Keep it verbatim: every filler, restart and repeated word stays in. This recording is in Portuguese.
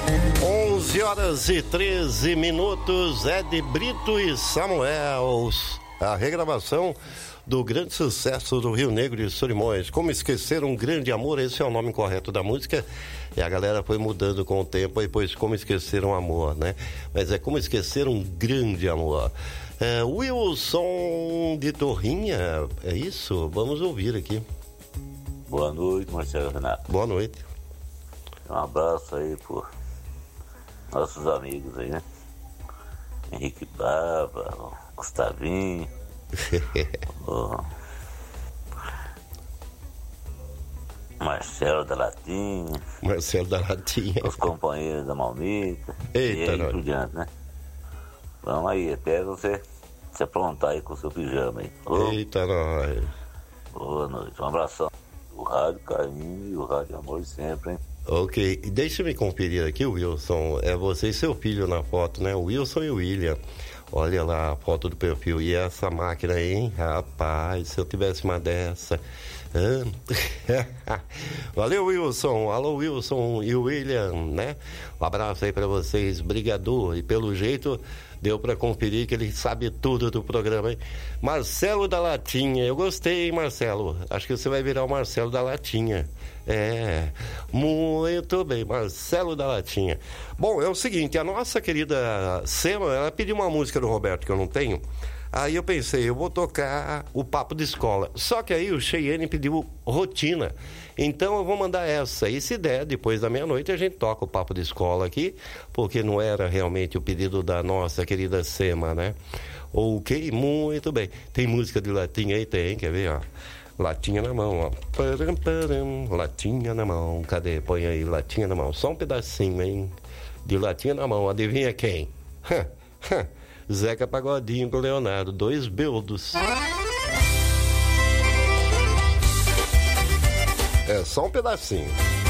onze horas e treze minutos, Ed Brito e Samuel, a regravação do grande sucesso do Rio Negro e Solimões, Como Esquecer um Grande Amor, esse é o nome correto da música, e a galera foi mudando com o tempo, e depois Como Esquecer um Amor, né? Mas é Como Esquecer um Grande Amor. É, Wilson de Torrinha, é isso? Vamos ouvir aqui. Boa noite, Marcelo Renato. Boa noite. Um abraço aí por nossos amigos aí, né? Henrique Baba, Gustavinho, o Marcelo da Latinha. Marcelo da Latinha. Os companheiros da Malmita. Eita, e aí nós. por diante, né? Vamos aí, até você se aprontar aí com o seu pijama aí. Ô, Eita, nós. boa noite, um abração. O rádio carinho e o rádio amor sempre, hein? Ok, e deixa-me conferir aqui, Wilson, é você e seu filho na foto, né? O Wilson e o William. Olha lá a foto do perfil. E essa máquina aí, hein? Rapaz, se eu tivesse uma dessa. Ah. Valeu, Wilson. Alô, Wilson e o William, né? Um abraço aí pra vocês, brigador. E pelo jeito, deu pra conferir que ele sabe tudo do programa, hein? Marcelo da Latinha. Eu gostei, hein, Marcelo? Acho que você vai virar o Marcelo da Latinha. É, muito bem, Marcelo da Latinha. Bom, é o seguinte, a nossa querida Sema, ela pediu uma música do Roberto que eu não tenho. Aí eu pensei, eu vou tocar o Papo de Escola. Só que aí o Cheyenne pediu Rotina. Então eu vou mandar essa. E se der, depois da meia-noite, a gente toca o Papo de Escola aqui, porque não era realmente o pedido da nossa querida Sema, né? Ok, muito bem. Tem música de latinha aí? Tem, quer ver, ó? Latinha na mão, ó. Param, param, latinha na mão. Cadê? Põe aí, latinha na mão. Só um pedacinho, hein? De latinha na mão. Adivinha quem? Zeca Pagodinho com Leonardo. Dois beldos. É só um pedacinho.